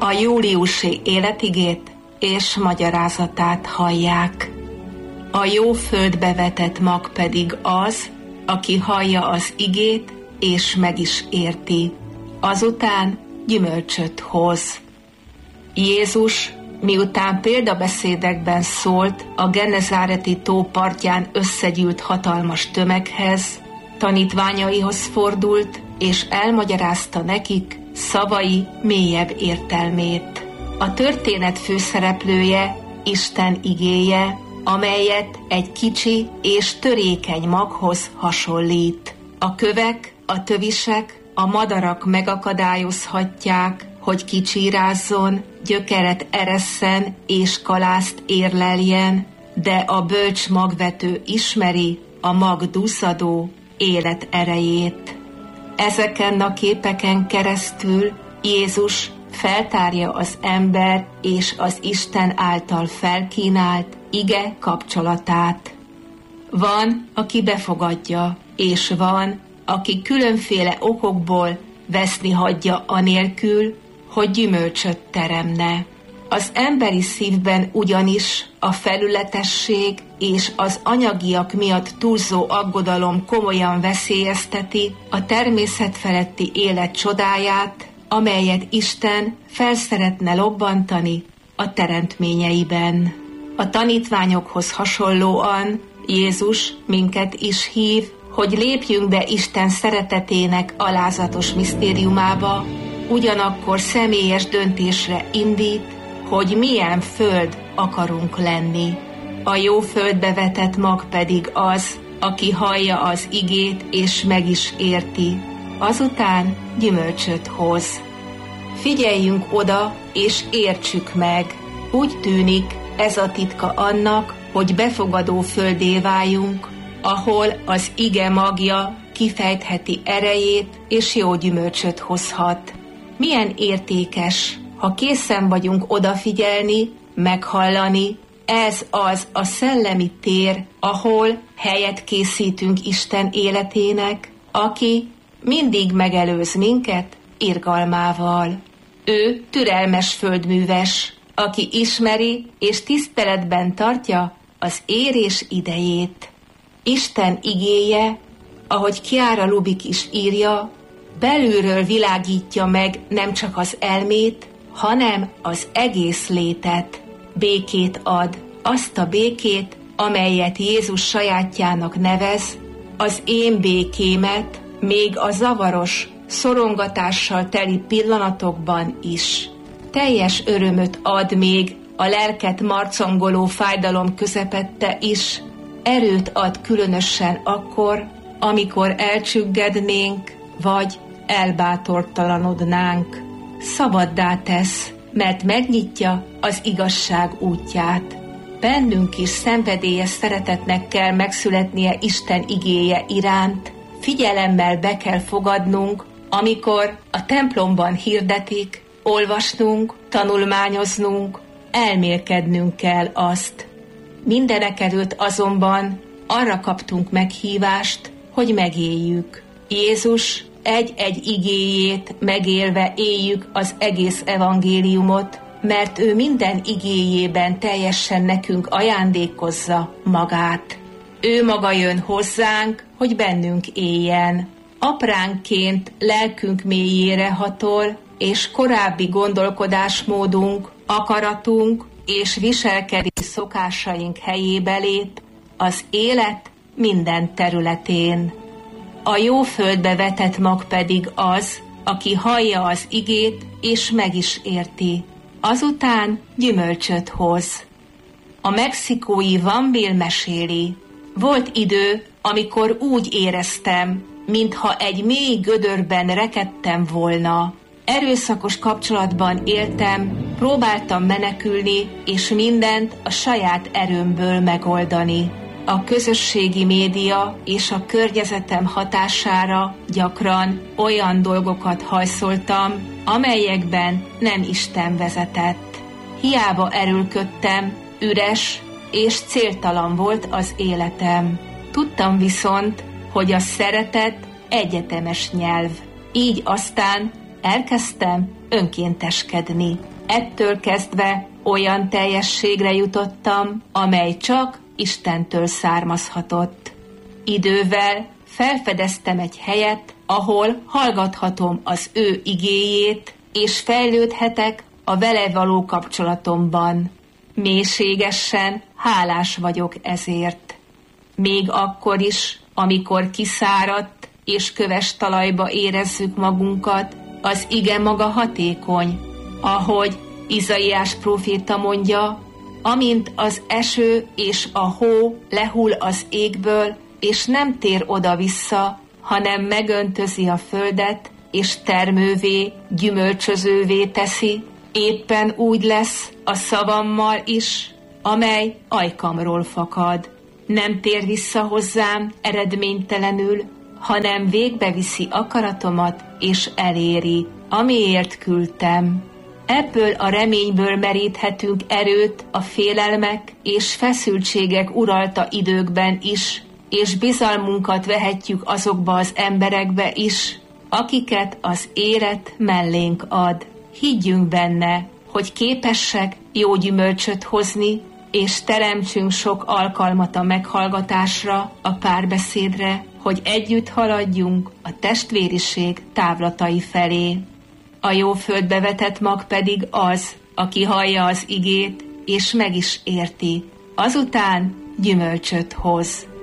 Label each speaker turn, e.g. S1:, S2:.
S1: A júliusi életigét és magyarázatát hallják. A jó földbe vetett mag pedig az, aki hallja az igét, és meg is érti. Azután gyümölcsöt hoz. Jézus, miután példabeszédekben szólt a Genezáreti tó partján összegyűlt hatalmas tömeghez, tanítványaihoz fordult, és elmagyarázta nekik szavai mélyebb értelmét. A történet főszereplője Isten igéje, amelyet egy kicsi és törékeny maghoz hasonlít. A kövek, a tövisek, a madarak megakadályozhatják, hogy kicsírázzon, gyökeret eresszen és kalászt érleljen, de a bölcs magvető ismeri a mag duzzadó élet erejét. Ezeken a képeken keresztül Jézus feltárja az ember és az Isten által felkínált ige kapcsolatát. Van, aki befogadja, és van, aki különféle okokból veszni hagyja anélkül, hogy gyümölcsöt teremne. Az emberi szívben ugyanis a felületesség és az anyagiak miatt túlzó aggodalom komolyan veszélyezteti a természet feletti élet csodáját, amelyet Isten fel szeretne lobbantani a teremtményeiben. A tanítványokhoz hasonlóan Jézus minket is hív, hogy lépjünk be Isten szeretetének alázatos misztériumába, ugyanakkor személyes döntésre indít, hogy milyen föld akarunk lenni. A jó földbe vetett mag pedig az, aki hallja az igét és meg is érti, azután gyümölcsöt hoz. Figyeljünk oda és értsük meg. Úgy tűnik, ez a titka annak, hogy befogadó földé váljunk, ahol az ige magja kifejtheti erejét és jó gyümölcsöt hozhat. Milyen értékes, ha készen vagyunk odafigyelni, meghallani, ez az a szellemi tér, ahol helyet készítünk Isten életének, aki mindig megelőz minket irgalmával. Ő türelmes földműves, aki ismeri és tiszteletben tartja az érés idejét. Isten igéje, ahogy Chiara Lubich is írja, belülről világítja meg nem csak az elmét, hanem az egész létet. Békét ad, azt a békét, amelyet Jézus sajátjának nevez, az én békémet, még a zavaros, szorongatással teli pillanatokban is. Teljes örömöt ad még a lelket marcongoló fájdalom közepette is, erőt ad különösen akkor, amikor elcsüggednénk, vagy elbátortalanodnánk. Szabaddá tesz, mert megnyitja az igazság útját. Bennünk is szenvedélyes szeretetnek kell megszületnie Isten igéje iránt, figyelemmel be kell fogadnunk, amikor a templomban hirdetik, olvasnunk, tanulmányoznunk, elmélkednünk kell azt. Mindenekelőtt azonban arra kaptunk meghívást, hogy megéljük. Jézus egy-egy igéjét megélve éljük az egész evangéliumot, mert ő minden igéjében teljesen nekünk ajándékozza magát. Ő maga jön hozzánk, hogy bennünk éljen. Apránként lelkünk mélyére hatol, és korábbi gondolkodásmódunk, akaratunk és viselkedés szokásaink helyébe lép az élet minden területén. A jó földbe vetett mag pedig az, aki hallja az igét és meg is érti. Azután gyümölcsöt hoz. A mexikói Van Bill meséli: volt idő, amikor úgy éreztem, mintha egy mély gödörben rekedtem volna. Erőszakos kapcsolatban éltem, próbáltam menekülni, és mindent a saját erőmből megoldani. A közösségi média és a környezetem hatására gyakran olyan dolgokat hajszoltam, amelyekben nem Isten vezetett. Hiába erőlködtem, üres és céltalan volt az életem. Tudtam viszont, hogy a szeretet egyetemes nyelv. Így aztán elkezdtem önkénteskedni. Ettől kezdve olyan teljességre jutottam, amely csak Istentől származhatott. Idővel felfedeztem egy helyet, ahol hallgathatom az ő igéjét, és fejlődhetek a vele való kapcsolatomban. Mélységesen hálás vagyok ezért. Még akkor is, amikor kiszáradt és köves talajba érezzük magunkat, az ige maga hatékony. Ahogy Izaiás próféta mondja, amint az eső és a hó lehull az égből, és nem tér oda-vissza, hanem megöntözi a földet, és termővé, gyümölcsözővé teszi, éppen úgy lesz a szavammal is, amely ajkamról fakad. Nem tér vissza hozzám eredménytelenül, hanem végbeviszi akaratomat, és eléri, amiért küldtem. Ebből a reményből meríthetünk erőt a félelmek és feszültségek uralta időkben is, és bizalmunkat vehetjük azokba az emberekbe is, akiket az élet mellénk ad. Higgyünk benne, hogy képesek jó gyümölcsöt hozni, és teremtsünk sok alkalmat a meghallgatásra, a párbeszédre, hogy együtt haladjunk a testvériség távlatai felé. A jó földbe vetett mag pedig az, aki hallja az igét, és meg is érti, azután gyümölcsöt hoz.